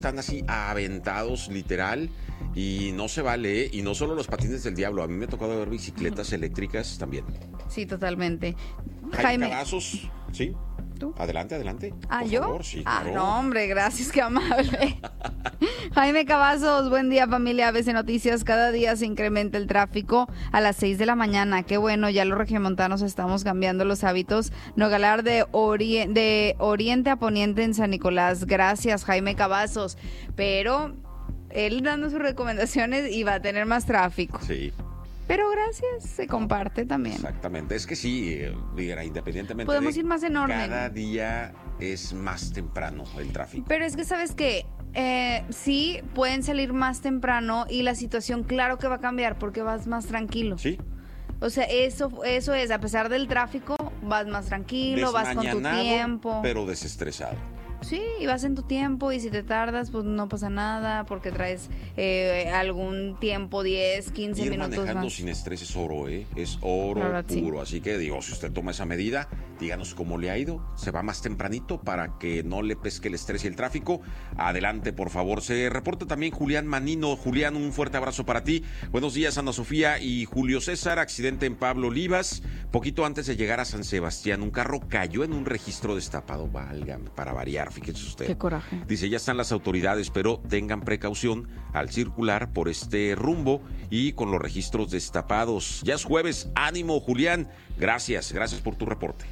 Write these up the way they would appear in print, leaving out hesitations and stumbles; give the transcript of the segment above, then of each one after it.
están así aventados, literal, y no se vale, y no solo los patines del diablo, a mí me ha tocado ver bicicletas eléctricas también. Sí, totalmente. Jaime Cavazos, ¿sí? ¿Tú? Adelante. ¿Ah, por yo? favor, sí, claro. No, hombre, gracias, qué amable. Jaime Cavazos, buen día, familia ABC Noticias. Cada día se incrementa el tráfico a las 6 de la mañana. Qué bueno, ya los regiomontanos estamos cambiando los hábitos. Nogalar de oriente a poniente en San Nicolás. Gracias, Jaime Cavazos. Pero él dando sus recomendaciones y va a tener más tráfico. Sí. Pero gracias, se comparte también. Exactamente, es que sí, mira, independientemente podemos ir más en orden. Cada día es más temprano el tráfico. Pero es que, ¿sabes qué? Sí, pueden salir más temprano y la situación claro que va a cambiar porque vas más tranquilo. Sí. O sea, eso es, a pesar del tráfico, vas más tranquilo, vas con tu tiempo. Pero desestresado. Sí, y vas en tu tiempo y si te tardas, pues no pasa nada porque traes algún tiempo, 10, 15 Ir minutos manejando más. sin estrés es oro, es oro puro. Sí. Así que digo, si usted toma esa medida, díganos cómo le ha ido. Se va más tempranito para que no le pesque el estrés y el tráfico. Adelante, por favor. Se reporta también Julián Manino. Julián, un fuerte abrazo para ti. Buenos días, Ana Sofía y Julio César. Accidente en Pablo Olivas. Poquito antes de llegar a San Sebastián, un carro cayó en un registro destapado. Válgame, para variar. Fíjese usted. Qué coraje. Dice, ya están las autoridades, pero tengan precaución al circular por este rumbo y con los registros destapados. Ya es jueves. Ánimo, Julián. Gracias por tu reporte.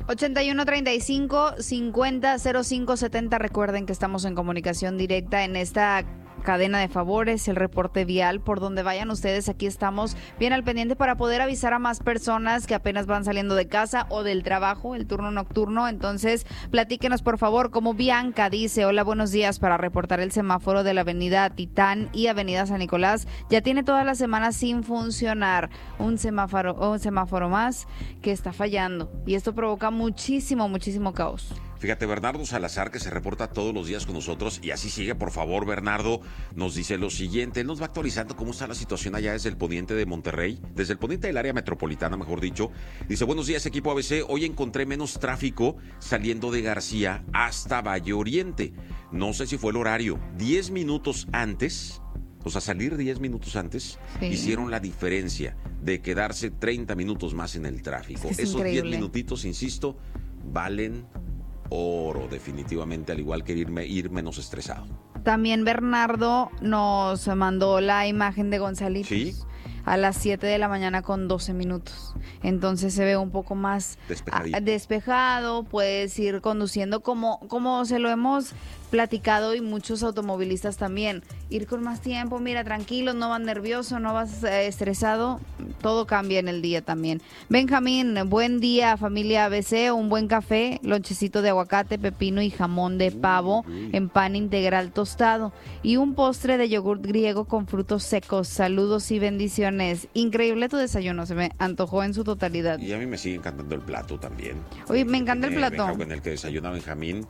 8135-500570. Recuerden que estamos en comunicación directa en esta cadena de favores, el reporte vial. Por donde vayan ustedes, aquí estamos bien al pendiente para poder avisar a más personas que apenas van saliendo de casa o del trabajo, el turno nocturno. Entonces, platíquenos, por favor, como Bianca dice: hola, buenos días, para reportar el semáforo de la avenida Titán y avenida San Nicolás. Ya tiene toda la semana sin funcionar. Un semáforo más que está fallando y esto provoca muchísimo caos. Fíjate, Bernardo Salazar, que se reporta todos los días con nosotros, y así sigue, por favor, Bernardo, nos dice lo siguiente. Él nos va actualizando cómo está la situación allá desde el poniente de Monterrey, desde el poniente del área metropolitana, mejor dicho. Dice, buenos días, equipo ABC. Hoy encontré menos tráfico saliendo de García hasta Valle Oriente. No sé si fue el horario. 10 minutos antes, o sea, salir 10 minutos antes, sí, hicieron la diferencia de quedarse 30 minutos más en el tráfico. Es Esos increíble. 10 minutitos, insisto, valen oro, definitivamente, al igual que ir menos estresado. También Bernardo nos mandó la imagen de Gonzalitos. ¿Sí? A las 7 de la mañana con 12 minutos. Entonces se ve un poco más despejado, puedes ir conduciendo como se lo hemos platicado y muchos automovilistas también. Ir con más tiempo, mira, tranquilo, no vas nervioso, no vas estresado, todo cambia en el día también. Benjamín, buen día, familia ABC, un buen café, lonchecito de aguacate, pepino y jamón de pavo en pan integral tostado y un postre de yogurt griego con frutos secos. Saludos y bendiciones. Increíble tu desayuno, se me antojó en su totalidad. Y a mí me sigue encantando el plato también. Oye, me encanta el plato. En el que desayuna Benjamín.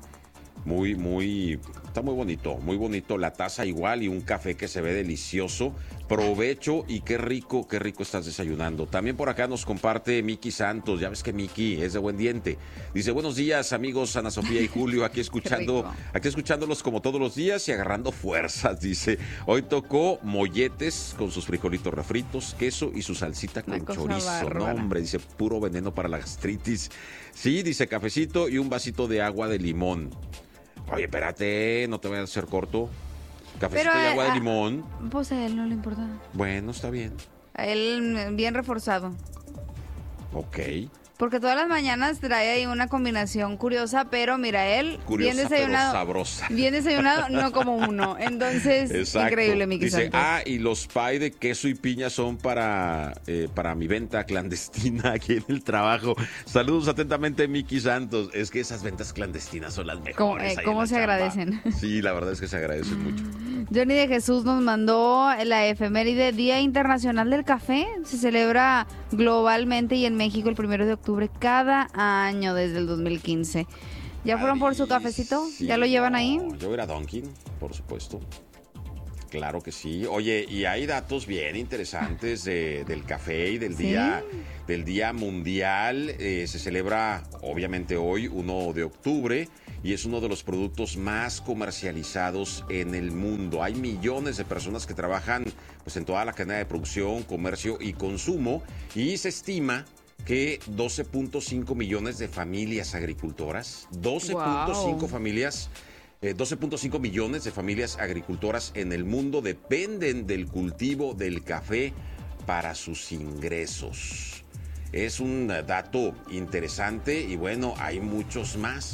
Está muy bonito la taza igual y un café que se ve delicioso. Provecho y qué rico estás desayunando. También por acá nos comparte Miki Santos, ya ves que Miki es de buen diente. Dice, buenos días amigos, Ana Sofía y Julio, aquí escuchándolos como todos los días y agarrando fuerzas, dice. Hoy tocó molletes con sus frijolitos refritos, queso y su salsita con chorizo. No, hombre, dice, puro veneno para la gastritis. Sí, dice, cafecito y un vasito de agua de limón. Oye, espérate, no te vayas a hacer corto. Cafecito y agua de limón. Pues a él no le importa. Bueno, está bien. A él bien reforzado. Ok. Porque todas las mañanas trae ahí una combinación curiosa, pero mira, él curiosa, bien desayunado. Pero sabrosa. Bien desayunado, no como uno. Entonces, exacto. Increíble, Miki Dice, Santos. y los pie de queso y piña son para mi venta clandestina aquí en el trabajo. Saludos atentamente, Miki Santos. Es que esas ventas clandestinas son las mejores. ¿Cómo se agradecen? Sí, la verdad es que se agradecen mucho. Johnny de Jesús nos mandó la efeméride Día Internacional del Café. Se celebra globalmente y en México el 1 de octubre cada año desde el 2015. ¿Ya fueron por su cafecito? ¿Ya lo llevan ahí? Yo voy a ir a Dunkin', por supuesto. Claro que sí. Oye, y hay datos bien interesantes del café y del día mundial. Se celebra, obviamente, hoy, 1 de octubre. y es uno de los productos más comercializados en el mundo. Hay millones de personas que trabajan pues en toda la cadena de producción, comercio y consumo, y se estima que 12.5 millones de familias agricultoras, 12.5 millones de familias agricultoras en el mundo dependen del cultivo del café para sus ingresos. Es un dato interesante y bueno, hay muchos más.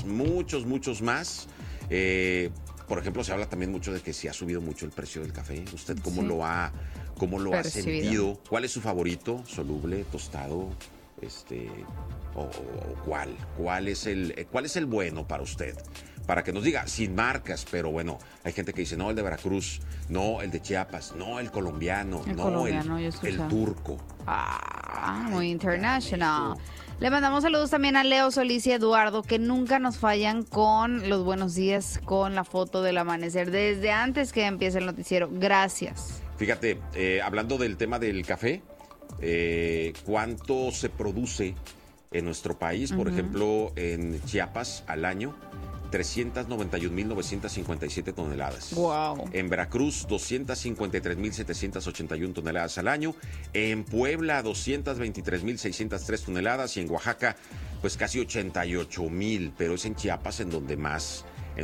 Por ejemplo, se habla también mucho de que si ha subido mucho el precio del café. ¿Usted cómo lo ha sentido? ¿Cuál es su favorito? ¿Soluble, tostado? ¿O cuál? ¿Cuál es el bueno para usted? Para que nos diga, sin marcas, pero bueno, hay gente que dice, no, el de Veracruz, no, el de Chiapas, no, el colombiano, el turco. Muy international. Le mandamos saludos también a Leo, Solís y Eduardo, que nunca nos fallan con los buenos días, con la foto del amanecer, desde antes que empiece el noticiero. Gracias. Fíjate, hablando del tema del café, ¿cuánto se produce en nuestro país? Por ejemplo, en Chiapas al año, 391.957 toneladas. Wow. En Veracruz, 253.781 toneladas al año. En Puebla, 223.603 toneladas. Y en Oaxaca, pues casi 88.000. Pero es en Chiapas en donde más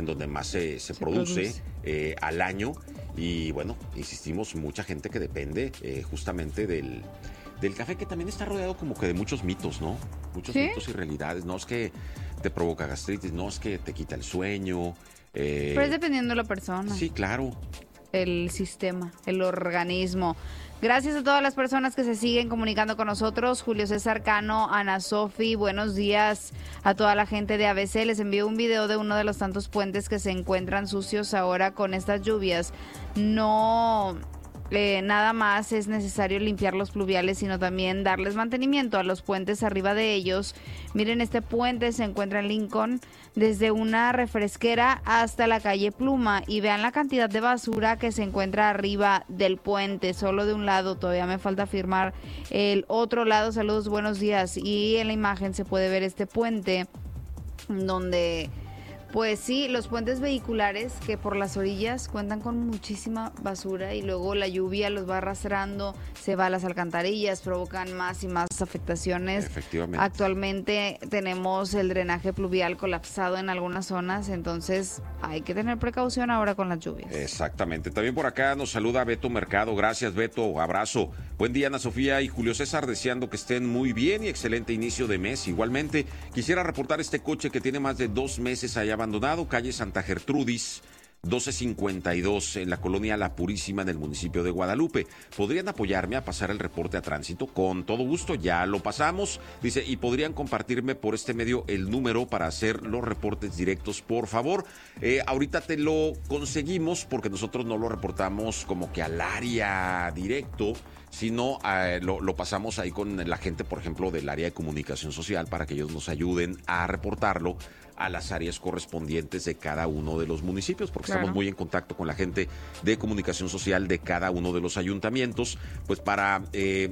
se produce al año. Y bueno, insistimos, mucha gente que depende justamente del café, que también está rodeado como que de muchos mitos, ¿no? Muchos mitos y realidades. No es que te provoca gastritis, no es que te quita el sueño. Pero es dependiendo de la persona. Sí, claro. El sistema, el organismo. Gracias a todas las personas que se siguen comunicando con nosotros. Julio César Cano, Ana Sofi, buenos días a toda la gente de ABC. Les envío un video de uno de los tantos puentes que se encuentran sucios ahora con estas lluvias. No... nada más es necesario limpiar los pluviales, sino también darles mantenimiento a los puentes arriba de ellos. Miren, este puente se encuentra en Lincoln, desde una refresquera hasta la calle Pluma, y vean la cantidad de basura que se encuentra arriba del puente, solo de un lado. Todavía me falta firmar el otro lado. Saludos, buenos días. Y en la imagen se puede ver este puente donde... Pues sí, los puentes vehiculares que por las orillas cuentan con muchísima basura y luego la lluvia los va arrastrando, se va a las alcantarillas, provocan más y más afectaciones. Efectivamente. Actualmente tenemos el drenaje pluvial colapsado en algunas zonas, entonces hay que tener precaución ahora con las lluvias. Exactamente. También por acá nos saluda Beto Mercado. Gracias, Beto. Abrazo. Buen día, Ana Sofía y Julio César, deseando que estén muy bien y excelente inicio de mes. Igualmente, quisiera reportar este coche que tiene más de 2 meses allá abandonado, calle Santa Gertrudis, 1252, en la colonia La Purísima, en el municipio de Guadalupe. ¿Podrían apoyarme a pasar el reporte a tránsito? Con todo gusto, ya lo pasamos. Dice, y podrían compartirme por este medio el número para hacer los reportes directos, por favor. Ahorita te lo conseguimos porque nosotros no lo reportamos como que al área directo, sino lo pasamos ahí con la gente, por ejemplo, del área de comunicación social, para que ellos nos ayuden a reportarlo a las áreas correspondientes de cada uno de los municipios, porque claro, estamos muy en contacto con la gente de comunicación social de cada uno de los ayuntamientos, pues para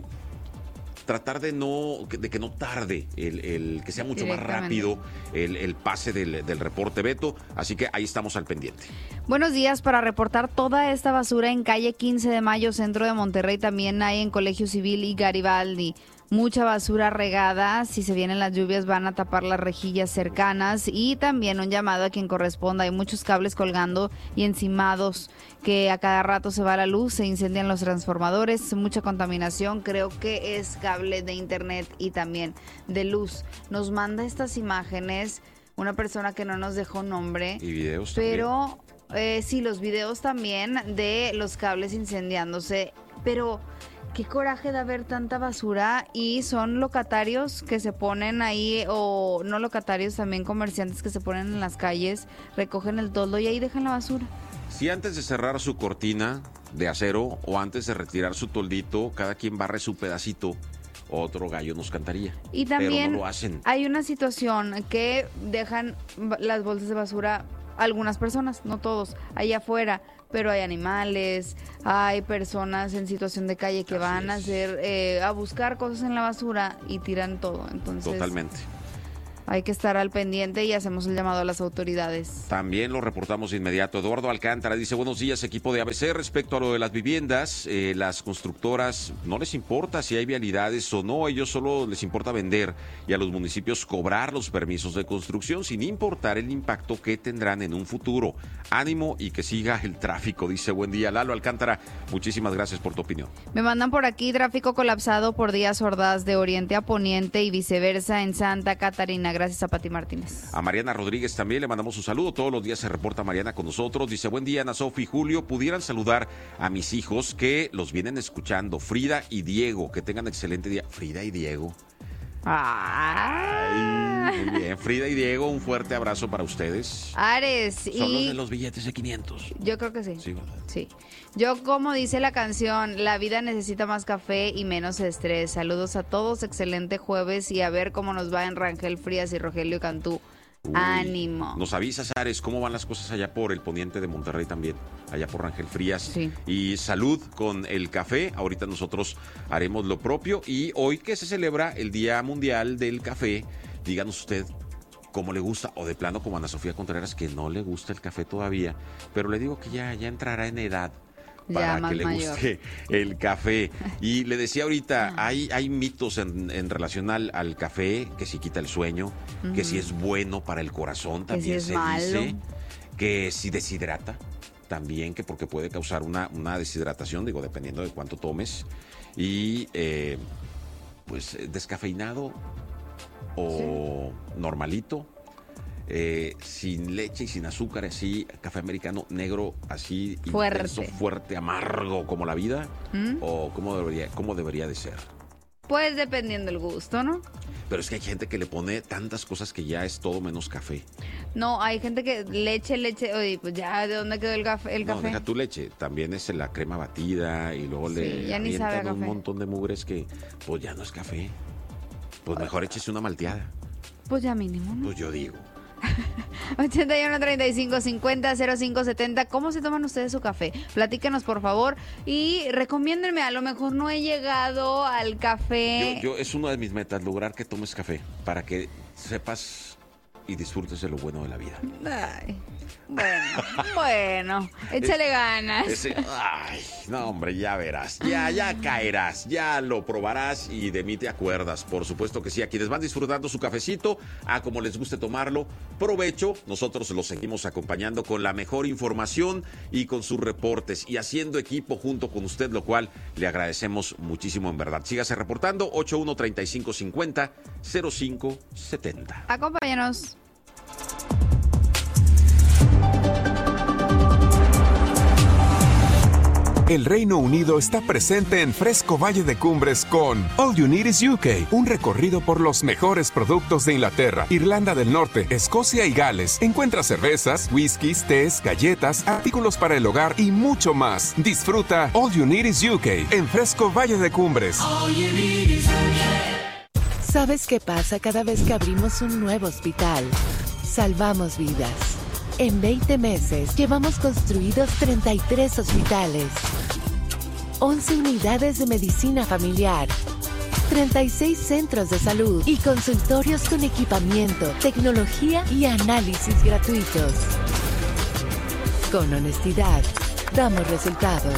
tratar de que no tarde, el que sea mucho más rápido el pase del reporte, Beto. Así que ahí estamos al pendiente. Buenos días. Para reportar toda esta basura en calle 15 de Mayo, centro de Monterrey, también hay en Colegio Civil y Garibaldi. Mucha basura regada. Si se vienen las lluvias van a tapar las rejillas cercanas, y también un llamado a quien corresponda. Hay muchos cables colgando y encimados que a cada rato se va la luz, se incendian los transformadores, mucha contaminación. Creo que es cable de internet y también de luz. Nos manda estas imágenes una persona que no nos dejó nombre. Y videos pero sí, los videos también de los cables incendiándose. Pero qué coraje de ver tanta basura, y son locatarios que se ponen ahí, o no locatarios, también comerciantes que se ponen en las calles, recogen el toldo y ahí dejan la basura. Si antes de cerrar su cortina de acero o antes de retirar su toldito, cada quien barre su pedacito, otro gallo nos cantaría. Y también pero no lo hacen. Hay una situación que dejan las bolsas de basura algunas personas, no todos, allá afuera, pero hay animales, hay personas en situación de calle que van a hacer, a buscar cosas en la basura y tiran todo. Entonces, totalmente. Hay que estar al pendiente y hacemos el llamado a las autoridades. También lo reportamos de inmediato. Eduardo Alcántara dice, buenos días, equipo de ABC. Respecto a lo de las viviendas, las constructoras no les importa si hay vialidades o no, ellos solo les importa vender y a los municipios cobrar los permisos de construcción sin importar el impacto que tendrán en un futuro. Ánimo y que siga el tráfico, dice, buen día. Lalo Alcántara, muchísimas gracias por tu opinión. Me mandan por aquí tráfico colapsado por Díaz Ordaz de oriente a poniente y viceversa en Santa Catarina. Gracias a Pati Martínez. A Mariana Rodríguez también le mandamos un saludo. Todos los días se reporta Mariana con nosotros. Dice, buen día, Ana Sofi y Julio. ¿Pudieran saludar a mis hijos que los vienen escuchando? Frida y Diego. Que tengan excelente día. Frida y Diego. Ay, muy bien. Frida y Diego, un fuerte abrazo para ustedes. Ares. Son los de los billetes de 500. Yo creo que sí. Sí, ¿verdad? Sí. Yo, como dice la canción, la vida necesita más café y menos estrés. Saludos a todos, excelente jueves y a ver cómo nos va en Rangel Frías y Rogelio Cantú. Uy, ánimo. Nos avisas, Ares, cómo van las cosas allá por el poniente de Monterrey también, allá por Rangel Frías. Sí. Y salud con el café. Ahorita nosotros haremos lo propio. Y hoy que se celebra el Día Mundial del Café, díganos usted cómo le gusta, o de plano como Ana Sofía Contreras, que no le gusta el café todavía, pero le digo que ya entrará en edad para que le guste el café. Y le decía ahorita, hay mitos en relación al café, que si quita el sueño, que si es bueno para el corazón, también se dice, que si deshidrata, también, que porque puede causar una deshidratación, digo, dependiendo de cuánto tomes. Y pues descafeinado o normalito, sin leche y sin azúcar, así, café americano negro, así intenso, fuerte, amargo como la vida, o cómo debería de ser. Pues dependiendo del gusto, ¿no? Pero es que hay gente que le pone tantas cosas que ya es todo menos café. No, hay gente que leche, oye, pues ya, ¿de dónde quedó el café? No, deja tu leche, también es la crema batida y luego le avientan un montón de mugres que pues ya no es café. Pues mejor échese una malteada. Pues ya mínimo, ¿no? Pues yo digo. 81-35-50-0570. ¿Cómo se toman ustedes su café? Platíquenos, por favor, y recomiéndenme. A lo mejor no he llegado al café. Yo es una de mis metas, lograr que tomes café, para que sepas y disfrutes de lo bueno de la vida. Ay, bueno, échale ganas. No, hombre, ya verás, ya caerás, ya lo probarás y de mí te acuerdas. Por supuesto que sí, a quienes van disfrutando su cafecito, a como les guste tomarlo, provecho. Nosotros los seguimos acompañando con la mejor información y con sus reportes y haciendo equipo junto con usted, lo cual le agradecemos muchísimo en verdad. Sígase reportando, 81-3550-0570. Acompáñanos. El Reino Unido está presente en Fresco Valle de Cumbres con All You Need Is UK, un recorrido por los mejores productos de Inglaterra, Irlanda del Norte, Escocia y Gales. Encuentra cervezas, whiskies, tés, galletas, artículos para el hogar y mucho más. Disfruta All You Need Is UK en Fresco Valle de Cumbres. All you need is UK. ¿Sabes qué pasa cada vez que abrimos un nuevo hospital? Salvamos vidas. En 20 meses llevamos construidos 33 hospitales, 11 unidades de medicina familiar, 36 centros de salud y consultorios con equipamiento, tecnología y análisis gratuitos. Con honestidad, damos resultados.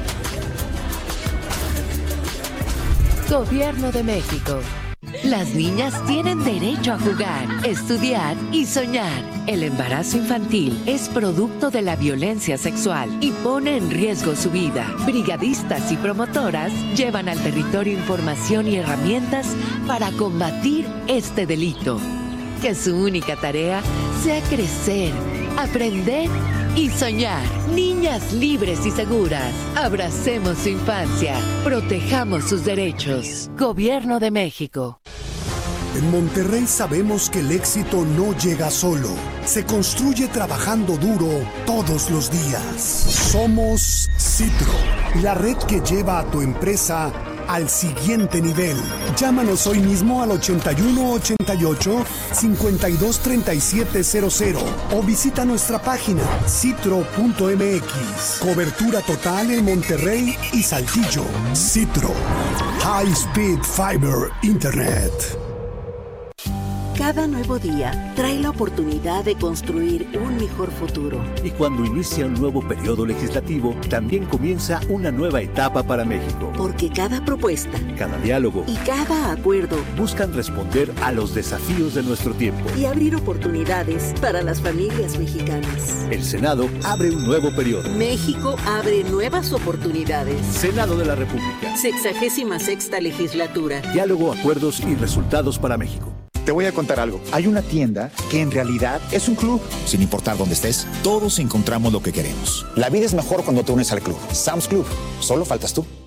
Gobierno de México. Las niñas tienen derecho a jugar, estudiar y soñar. El embarazo infantil es producto de la violencia sexual y pone en riesgo su vida. Brigadistas y promotoras llevan al territorio información y herramientas para combatir este delito. Que su única tarea sea crecer, aprender y soñar. Niñas libres y seguras. Abracemos su infancia. Protejamos sus derechos. Gobierno de México. En Monterrey sabemos que el éxito no llega solo. Se construye trabajando duro todos los días. Somos Citro, la red que lleva a tu empresa al siguiente nivel. Llámanos hoy mismo al 8188-523700 o visita nuestra página citro.mx. Cobertura total en Monterrey y Saltillo. Citro. High Speed Fiber Internet. Cada nuevo día trae la oportunidad de construir un mejor futuro. Y cuando inicia un nuevo periodo legislativo, también comienza una nueva etapa para México. Porque cada propuesta, cada diálogo y cada acuerdo buscan responder a los desafíos de nuestro tiempo y abrir oportunidades para las familias mexicanas. El Senado abre un nuevo periodo. México abre nuevas oportunidades. Senado de la República. 66ª legislatura. Diálogo, acuerdos y resultados para México. Te voy a contar algo. Hay una tienda que en realidad es un club. Sin importar dónde estés, todos encontramos lo que queremos. La vida es mejor cuando te unes al club. Sam's Club. Solo faltas tú.